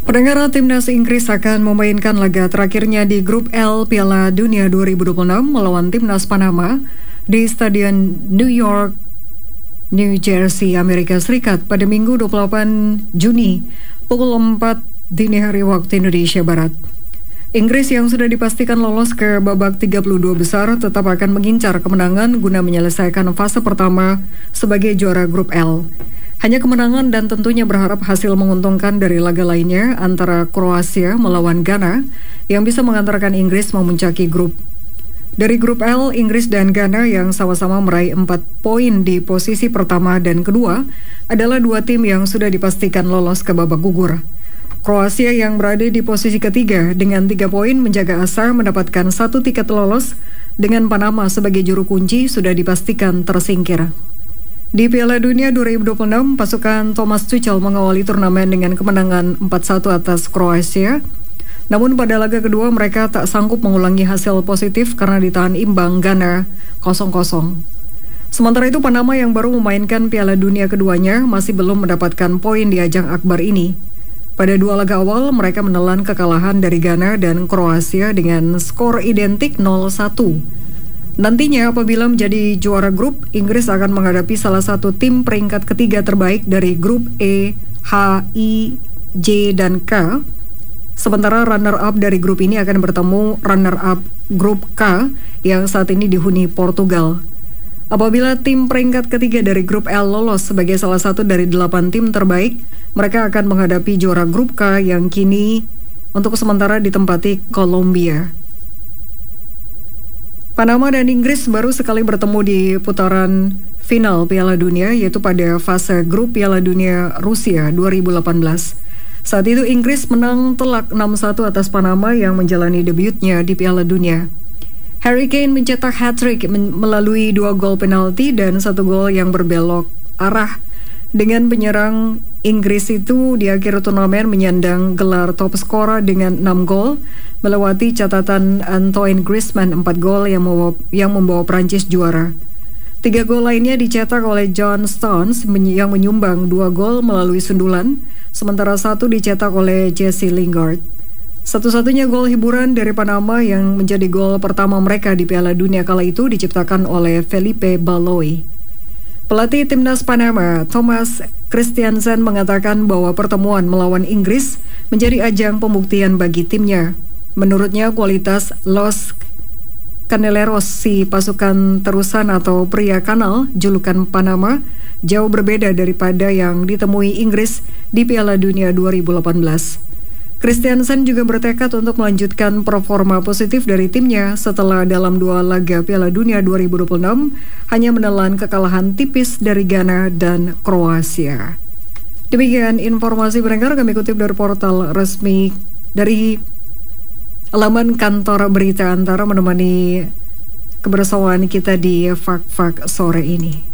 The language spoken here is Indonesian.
Pendengar, timnas Inggris akan memainkan laga terakhirnya di Grup L Piala Dunia 2026 melawan timnas Panama di Stadion New York, New Jersey, Amerika Serikat pada Minggu 28 Juni pukul 4 dini hari waktu Indonesia Barat. Inggris yang sudah dipastikan lolos ke babak 32 besar tetap akan mengincar kemenangan guna menyelesaikan fase pertama sebagai juara Grup L. Hanya kemenangan dan tentunya berharap hasil menguntungkan dari laga lainnya antara Kroasia melawan Ghana yang bisa mengantarkan Inggris memuncaki grup. Dari grup L, Inggris dan Ghana yang sama-sama meraih 4 poin di posisi pertama dan kedua adalah dua tim yang sudah dipastikan lolos ke babak gugur. Kroasia yang berada di posisi ketiga dengan 3 poin menjaga asa mendapatkan 1 tiket lolos, dengan Panama sebagai juru kunci sudah dipastikan tersingkir. Di Piala Dunia 2026, pasukan Thomas Tuchel mengawali turnamen dengan kemenangan 4-1 atas Kroasia. Namun pada laga kedua mereka tak sanggup mengulangi hasil positif karena ditahan imbang Ghana 0-0. Sementara itu Panama yang baru memainkan Piala Dunia keduanya masih belum mendapatkan poin di ajang akbar ini. Pada 2 laga awal mereka menelan kekalahan dari Ghana dan Kroasia dengan skor identik 0-1. Nantinya apabila menjadi juara grup, Inggris akan menghadapi salah satu tim peringkat ketiga terbaik dari grup E, H, I, J, dan K. Sementara runner-up dari grup ini akan bertemu runner-up grup K yang saat ini dihuni Portugal. Apabila tim peringkat ketiga dari grup L lolos sebagai salah satu dari 8 tim terbaik, mereka akan menghadapi juara grup K yang kini untuk sementara ditempati Kolombia. Panama dan Inggris baru sekali bertemu di putaran final Piala Dunia, yaitu pada fase grup Piala Dunia Rusia 2018. Saat itu Inggris menang telak 6-1 atas Panama yang menjalani debutnya di Piala Dunia. Harry Kane mencetak hat-trick melalui 2 gol penalti dan 1 gol yang berbelok arah. Dengan penyerang Inggris itu di akhir turnamen menyandang gelar top skor dengan 6 gol, melewati catatan Antoine Griezmann 4 gol yang membawa Prancis juara. 3 gol lainnya dicetak oleh John Stones yang menyumbang 2 gol melalui sundulan, sementara 1 dicetak oleh Jesse Lingard. Satu-satunya gol hiburan dari Panama yang menjadi gol pertama mereka di Piala Dunia kala itu diciptakan oleh Felipe Baloy. Pelatih timnas Panama, Thomas Christiansen, mengatakan bahwa pertemuan melawan Inggris menjadi ajang pembuktian bagi timnya. Menurutnya kualitas Los Caneleros, si pasukan terusan atau pria kanal julukan Panama, jauh berbeda daripada yang ditemui Inggris di Piala Dunia 2018. Christiansen juga bertekad untuk melanjutkan performa positif dari timnya setelah dalam 2 laga Piala Dunia 2026 hanya menelan kekalahan tipis dari Ghana dan Kroasia. Demikian informasi pendengar kami kutip dari portal resmi dari laman kantor berita Antara menemani kebersamaan kita di Fak-Fak sore ini.